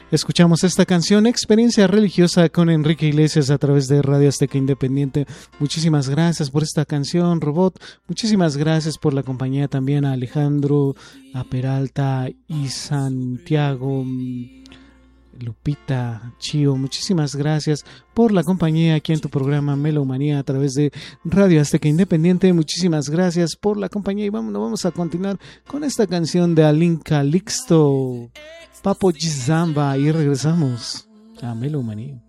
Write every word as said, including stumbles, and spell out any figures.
Escuchamos esta canción, Experiencia Religiosa, con Enrique Iglesias a través de Radio Azteca Independiente. Muchísimas gracias por esta canción, Robot. Muchísimas gracias por la compañía también a Alejandro, a Peralta y Santiago, Lupita, Chío. Muchísimas gracias por la compañía aquí en tu programa Melomanía a través de Radio Azteca Independiente. Muchísimas gracias por la compañía y vamos, vamos a continuar con esta canción de Alin Calixto, Papo Gizamba, y regresamos a Melomanía.